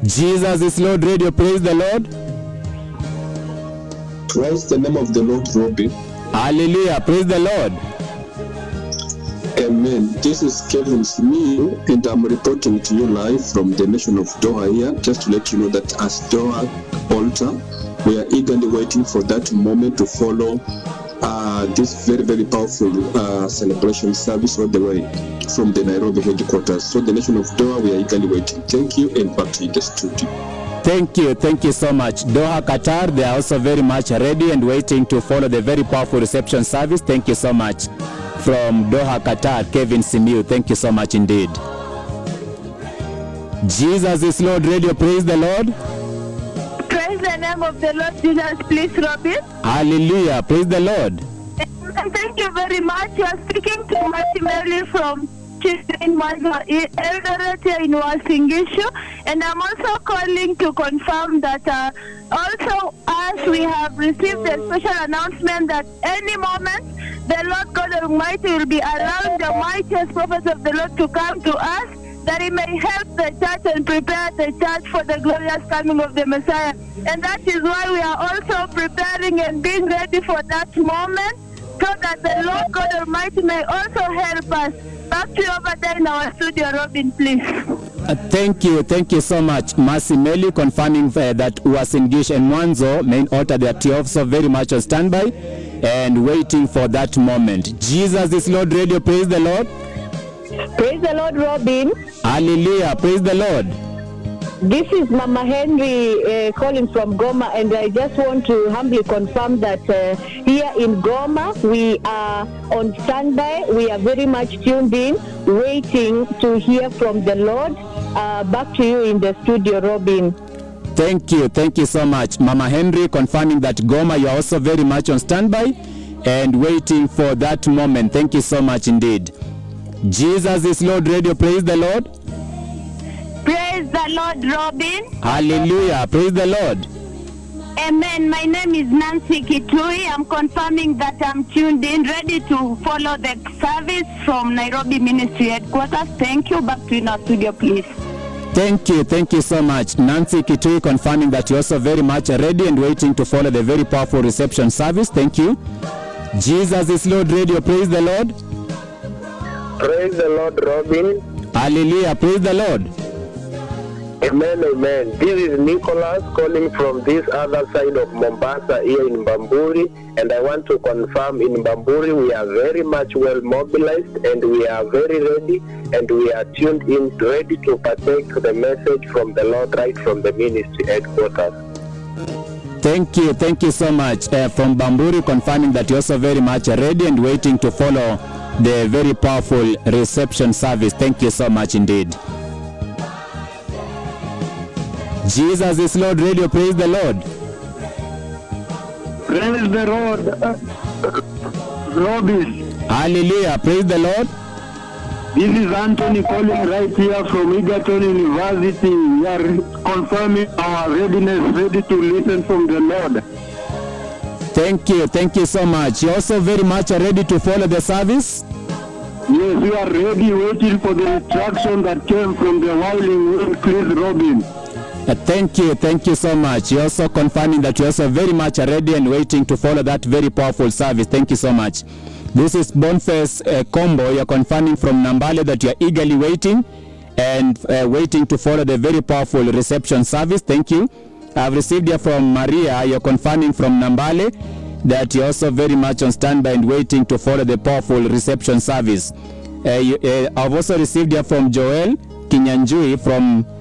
Jesus is Lord Radio, praise the Lord. Praise the name of the Lord, Robbie. Hallelujah, praise the Lord. Amen. This is Kevin Smith, and I'm reporting to you live from the nation of Doha here, just to let you know that as Doha altar, we are eagerly waiting for that moment to follow this very, very powerful celebration service all the way from the Nairobi headquarters. So the nation of Doha, we are eagerly waiting. Thank you, and back to the studio. Thank you so much. Doha, Qatar, they are also very much ready and waiting to follow the very powerful reception service. Thank you so much. From Doha, Qatar, Kevin Simiu, thank you so much indeed. Jesus is Lord Radio, praise the Lord. Praise the name of the Lord Jesus, please, Robin. Hallelujah, praise the Lord. And thank you very much. You are speaking to Marty Merlin from Children Eldoret here in Wasingishu, and I'm also calling to confirm that also as we have received a special announcement that any moment the Lord God Almighty will be allowing the mightiest prophets of the Lord to come to us, that He may help the church and prepare the church for the glorious coming of the Messiah. And that is why we are also preparing and being ready for that moment, so that the Lord God Almighty may also help us. Back to you over there in our studio, Robin, please. Thank you so much. Mercy Meli confirming that Wasingish and Mwanzo main altar, they are also very much on standby and waiting for that moment. Jesus is Lord Radio, praise the Lord. Praise the Lord, Robin. Hallelujah, praise the Lord. This is Mama Henry calling from Goma, and I just want to humbly confirm that here in Goma, we are on standby. We are very much tuned in, waiting to hear from the Lord. Back to you in the studio, Robin. Thank you so much. Mama Henry confirming that Goma, you are also very much on standby and waiting for that moment. Thank you so much indeed. Jesus is Lord Radio, praise the Lord. Praise the Lord, Robin. Hallelujah, praise the Lord. Amen. My name is Nancy Kitui. I'm confirming that I'm tuned in, ready to follow the service from Nairobi Ministry Headquarters. Thank you. Back to you in our studio, please. Thank you so much. Nancy Kitui confirming that you're also very much ready and waiting to follow the very powerful reception service. Thank you. Jesus is Lord Radio, praise the Lord. Praise the Lord, Robin. Hallelujah, praise the Lord. Amen, amen. This is Nicholas calling from this other side of Mombasa here in Bamburi, and I want to confirm in Bamburi we are very much well mobilized, and we are very ready, and we are tuned in, ready to partake the message from the Lord right from the ministry headquarters. Thank you so much. From Bamburi confirming that you're also very much ready and waiting to follow the very powerful reception service. Thank you so much indeed. Jesus is Lord Radio, praise the Lord. Praise the Lord. Robin. Hallelujah, praise the Lord. This is Anthony calling right here from Egerton University. We are confirming our readiness, ready to listen from the Lord. Thank you so much. You're also very much ready to follow the service? Yes, we are ready, waiting for the instruction that came from the Wailing Wind, please, Robin. Thank you so much. You're also confirming that you're also very much ready and waiting to follow that very powerful service. Thank you so much. This is Boniface Combo. You're confirming from Nambale that you're eagerly waiting and waiting to follow the very powerful reception service. Thank you. I've received here from Maria. You're confirming from Nambale that you're also very much on standby and waiting to follow the powerful reception service. I've also received here from Joel Kinyanjui from